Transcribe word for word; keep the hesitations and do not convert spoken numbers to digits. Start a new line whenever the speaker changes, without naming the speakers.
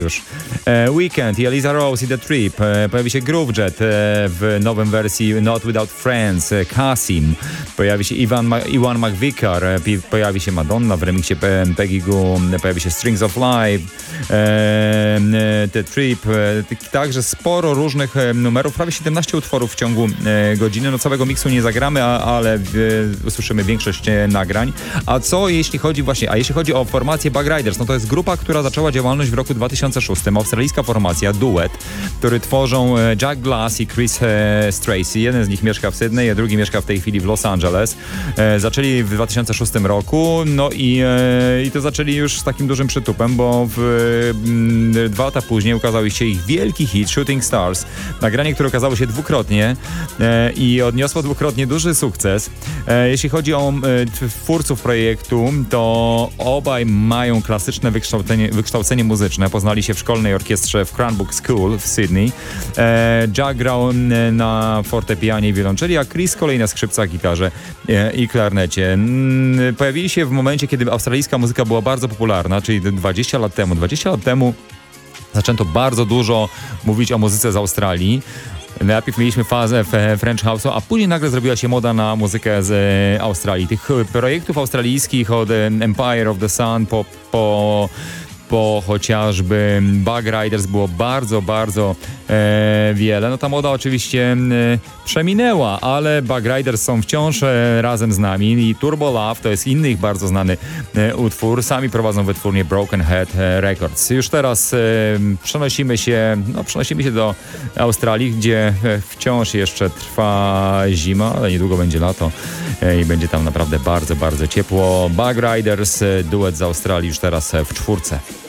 już. E, Weekend i Eliza Rose i The Trip. E, pojawi się Groovejet e, w nowym wersji Not Without Friends. E, Kasim. Pojawi się Iwan, Ma- Iwan McVicar. E, pi- pojawi się Madonna w remiksie Pe- Peggy Goo. E, pojawi się Strings of Life. E, e, The Trip. E, także sporo różnych e, numerów. Prawie siedemnaście utworów w ciągu e, godziny. No całego miksu nie zagramy, a, ale e, usłyszymy większość e, nagrań. A co jeśli chodzi właśnie, a jeśli chodzi o formację Bug Riders, no to jest grupa, która zaczęła działalność w roku dwa tysiące szóstym. Australijska formacja, duet, który tworzą Jack Glass i Chris e, Stracy. Jeden z nich mieszka w Sydney, a drugi mieszka w tej chwili w Los Angeles. E, zaczęli w dwa tysiące szóstym roku, no i, e, i to zaczęli już z takim dużym przytupem, bo w, m, dwa lata później ukazał się ich wielki hit Shooting Stars. Nagranie, które okazało się dwukrotnie e, i odniosło dwukrotnie duży sukces. E, jeśli chodzi o e, twórców projektu, to obaj mają klasyczne wykształcenie, wykształcenie muzyczne. Poznali się w szkolnej orkiestrze w Cranbrook School w Sydney. E, Jack grał na fortepianie i wiolonczeli, a Chris z kolei na skrzypcach, gitarze e, i klarnecie. Mm, pojawili się w momencie, kiedy australijska muzyka była bardzo popularna, czyli dwadzieścia lat temu. dwadzieścia lat temu zaczęto bardzo dużo mówić o muzyce z Australii. Najpierw mieliśmy fazę French House'u, a później nagle zrobiła się moda na muzykę z Australii. Tych projektów australijskich od Empire of the Sun po, po, po chociażby Bug Riders było bardzo, bardzo e, wiele. No ta moda oczywiście e, przeminęła, ale Bug Riders są wciąż e, razem z nami i Turbo Love to jest inny ich bardzo znany e, utwór. Sami prowadzą wytwórnię Broken Head e, Records. Już teraz e, przenosimy się, no, przenosimy się do Australii, gdzie e, wciąż jeszcze trwa zima, ale niedługo będzie lato e, i będzie tam naprawdę bardzo, bardzo ciepło. Bug Riders, e, duet z Australii już teraz e, w czwórce.